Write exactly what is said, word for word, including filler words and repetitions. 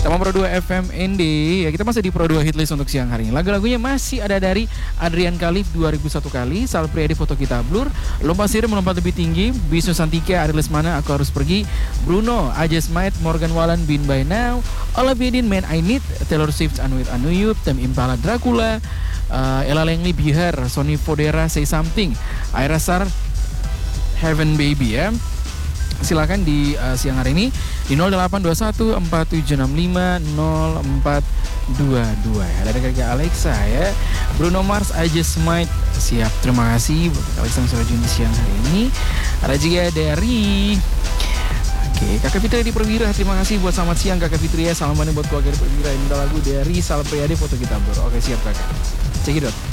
Taman Pro dua F M N D. Ya, kita masih di Pro dua Hitlist untuk siang hari ini. Lagu-lagunya masih ada dari Adrian Khalif dua ribu satu kali, Sal Priadi Foto Kita Blur, Lompat Sihir Melompat Lebih Tinggi, Bisnu Santika, Ari Lesmana, Aku Harus Pergi, Bruno, I Just Might, Morgan Wallen, Been By Now, Olivia Dean, Man I Need, Taylor Swift, Anuit Anuyup, Tem Impala, Dracula, uh, Ella Langley, Bihar, Sony Fodera, Say Something, Aira Sar, Heaven Baby ya. Silakan di uh, siang hari ini di nol delapan dua satu empat tujuh enam lima nol empat dua dua ya. Dari kakak Alexa ya. Bruno Mars, I Just Might. Siap, terima kasih buat Alexa yang sudah join di siang hari ini. Ada juga dari Oke, Kakak Fitri di Perwira, terima kasih buat selamat siang Kakak Fitri ya. Salam buat keluarga di Perwira. Ini lagu dari Sal Priadi Foto Kita Blur. Oke, siap Kakak. Cekidot.